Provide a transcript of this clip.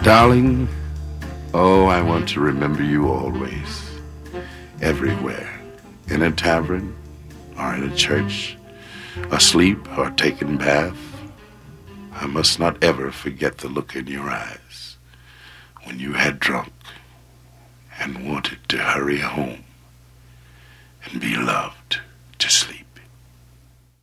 Darling, oh, I want to remember you always, everywhere, in a tavern or in a church, asleep or taking bath. I must not ever forget the look in your eyes when you had drunk and wanted to hurry home and be loved to sleep.